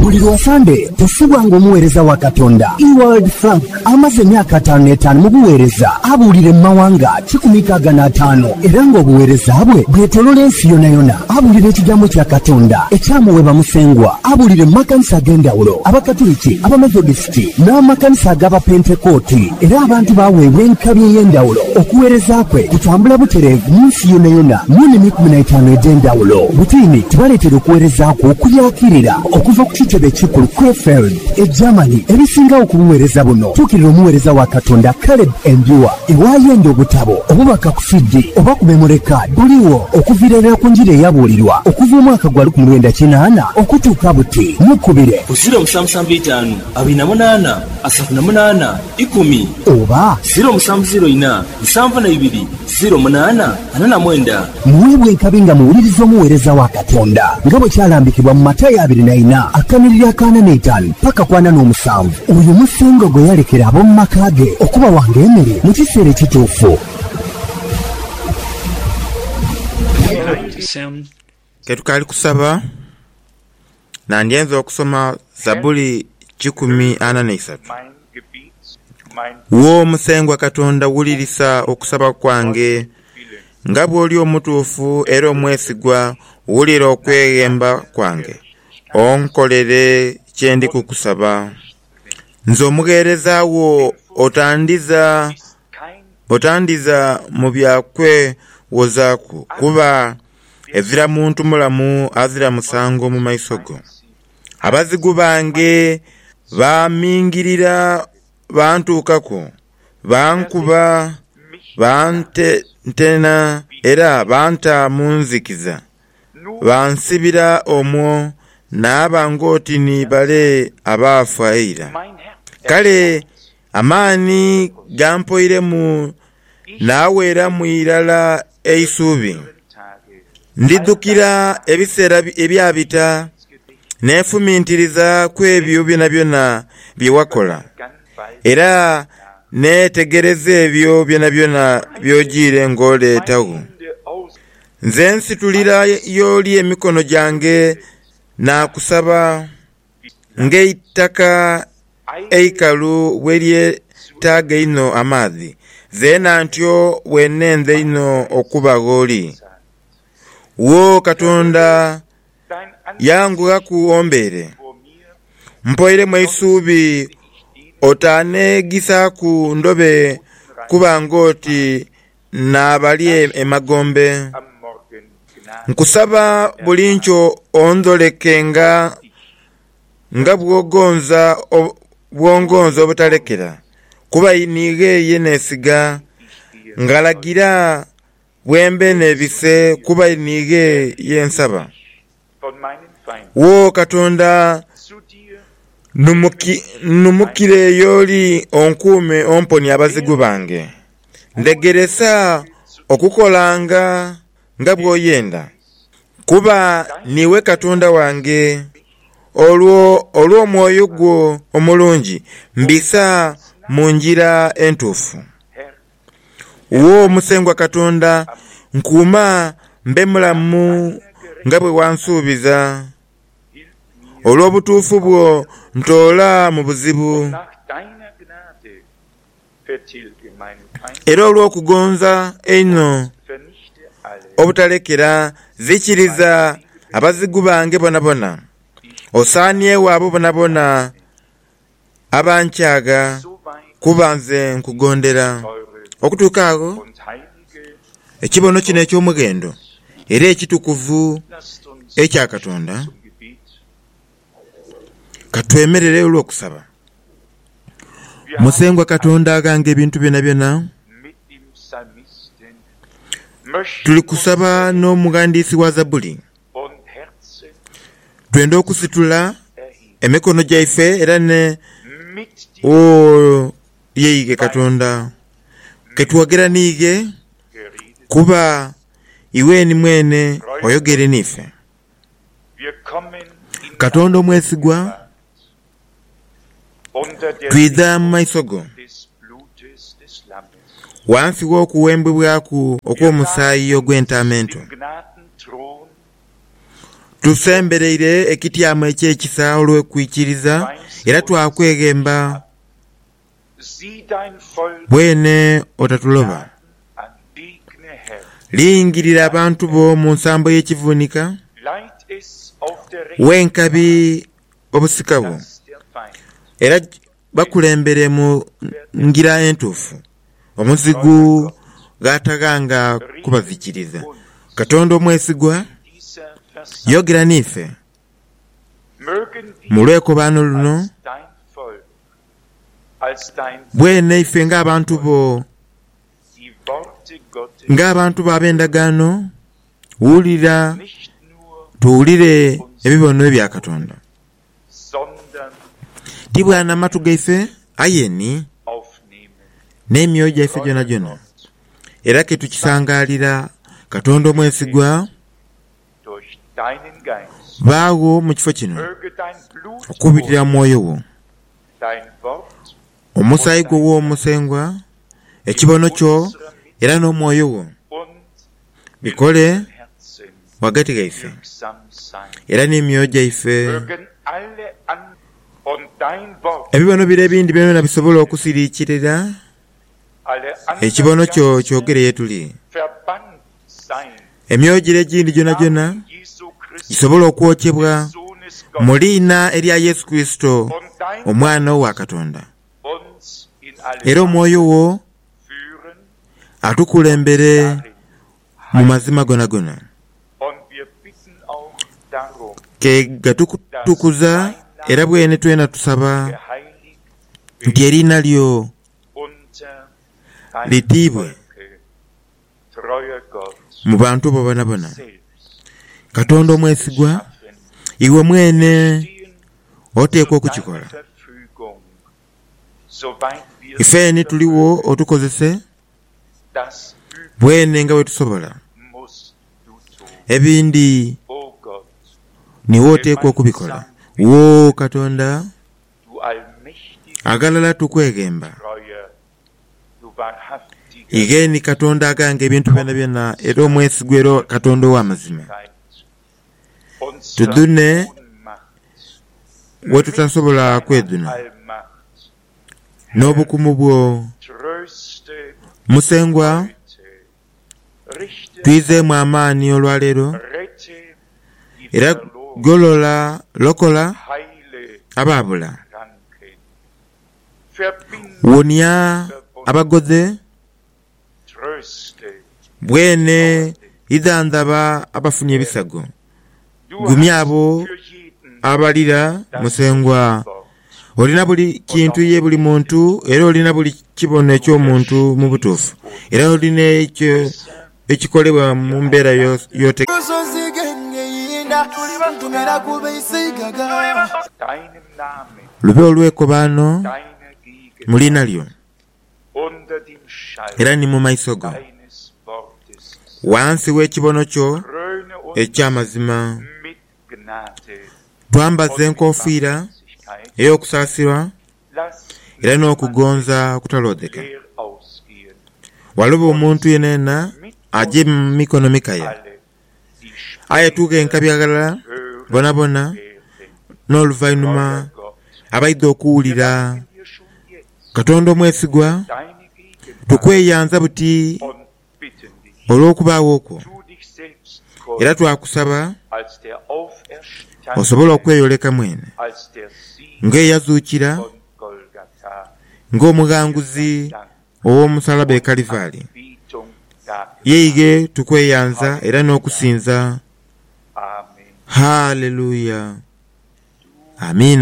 buli lwa Sande tusibwanga omuweereza wa Katonda Ewald Frank amaze emyaka 5 mu buweereza abuulire mu mawanga 150 era ng'obuweereza bwe bwetolola ensi yonna abuulire ekigambo kya Katonda ekyamuweba Musengwa abuulire mu makanisa ag'enjawulo abakatuliki abamethodisiti n'amakanisa ag'abapentekooti era abantu baweebwa enkabi ey'enjawulo okuweereza kwe kutambula butereevu mu nsi yonna mu nnimi 15 ez'enjawulo butiini tubaleetera okuweereza kwe okulyakirira okuva ku kitebe kikulu Krefeld Germany ebisingawo ku buweereza buno tuukirira omuweereza wa Katonda Caleb Enjua ewayenda obutabo obubaka ku CD oba ku memory card buliwo okuviirira ku njira eyabuulirwa okuva omwaka gwa 1980 okutuuka buti mukubire 0775 28 38 10 oba 0704 72 08 49 muweebwe enkabi nga muwuliriza omuweereza wa Katonda nga bwe kyalambikibwa mu Matayo 24 akanirira 45 paka 47 oyo Musengo gwe yalekera ab'omu maka ge okuba wanga emmere mu kiseera ekituufu. Ketukali kusaba nandyenza okusoma Zabuli 143. Wo Musengwa Katonda wulirisa okusaba kwange nga bw'oli omutuufu era omwesigwa wulira okweyemba kwange onkolere kyendi kukusaba. Nze omuweereza wo otandiza mu byakwe wozaku kuba evira muntu mulamu azira musango mu maiso go. Abazigu bange bamingirira bantuukako bankuba bantena era banta munzikiza bansibira omwo n'abangooti nibale abaafaira. Kale amaani gampoiremu naweera mu irala eisuubi. Ndiddukira ebiseera ebyabita neefumintiriza ku ebyo byonna bye wakola era neetegereza ebyo byonna by'ogiire ng'oleetawo. Nze nsitulira y'oli emikono gyange nakusaba ng'eitaka eikalu weryetaaga ino amaadhi zeena ntyo wenenze ino okuba g'oli. Wo Katonda yanguka kuwombere mpoire mu isuubi otaneegisa ku ndobe kuba ng'oti n'abali emagombe. Nkusaba buli nkyo onzolekenga nga bwongonza obutalekera kuba niige ye neesiga ngalagira bwembe nebise kuba niige ye nsaba. Wo Katonda numukire y'oli onkuume omponi abazigu bange ndegeresa okukolanga nga bw'oyenda kuba niwe Katonda wange. Olw'omwoyo gwo omulungi mbisa mu njira entuufu. Wo Musengwa Katonda nkuuma mbe mulamu nga bwe wansuubiza. Olw'obutuufu bwo ntoola mu buzibu era olw'okugonza ennyo obutalekera zikiriza abazigu bange bonabona. Osaanyewo abo bonabona abankyaga kuba nze nkugondera. Okutuuka awo ekibono kino eky'omugendo era ekitukuvu ekya Katonda katwemerere olw'okusaba. Musengwa Katonda agange ebintu byonna tuli kusaba n'omugandiisi wa Zabuli twenda okusitula emikono gyaife era ne yeeyige Katonda ketwogera niige kuba iwe ni mwene oyogere nife. Katonda omwesigwa twidha mu maiso go wansi w'okuwembebwaku okw'omusaayi ogw'entaamento tusembereire ekityamu ekyekisa olw'okwikiriza era twakwegemba bwene otatuloba. Liyingirira abantu bo mu nsambo y'ekivuunika, w'enkabi obusika bwo, era bakulembere mu ngira entuufu, omuzigu gaataganga kubazikiriza. Katonda omwesigwa, yogera niffe mu lwekobaano luno, bwene iffe ng'abantu bo, ng'abantu bo ab'endagaano, tuwulire ebibono bya Katonda. Tibwana amatu gaife ayeni n'emyoyo gyaife gyona gyona, era ke tukisangaalira Katonda omwesigwa baawo mu kifo kino okubirira mwoyo wo, omusaayi gwo w'omusengwa, ekibono kyo era n'omwoyo wo bikole wagati gaife era n'emyoyo gyaife. Ebibono bire ebindi byonna bisobola okusiriikirira ekibono kyo kyogere yetuli. Emyoyo gire egindi gyona gyona gisobola okwokyebwa mu liina erya Yesu Kristo, omwana wo wa Katonda, era omwoyo wo atukulembere mu mazima gona gona, ke gatukutukuza era bwene twena tusaba nti eriina lyo litiibwe mu bantu bo bonabona. Katonda omwesigwa, iwe mwene oteekwa okukikola. Ifeeni tuliwo otukozese bwene nga bwe tusobola, ebindi niwe oteekwa okubikola. Wo Katonda agalala tukwegemba, igeni Katonda aganga ebintu byonna byonna, era omwesigwa era Katonda ow'amazima. Tudune we tutasobola kweduna, n'obukumu bwo musengwa, twizeemu amaani olwaleero, era lokola abaabula, wonya abagoze, bwene idandaba abafunye ebisago, gumya abo abalira. Musengwa, olina buli kintu ye buli muntu, era olina buli kibono eky'omuntu mu butuufu, era olina ekyo ekikolebwa mu mbeera yote. Lube olw'ekobaano mu liina lyo, era ni mu maiso go, wansi w'ekibono kyo eky'amazima, twambaze enkoofiira ey'okusaasirwa era n'okugonza okutaloodeka. Waloba omuntu yenna ajje mu mikono mikaya, ayetuuka enkabyagalala bonabona, n'oluvannyuma abaidde okuwulira. Katonda omwesigwa, tukweyanza buti olw'okubaawo okwo, era twakusaba osobola okweyoleka mwene ng'eyazuukira, ng'omuganguzi ow'omusalaba e Kalivaali. Yeeyige tukweyanza era n'okusinza. Haleluya, amiina.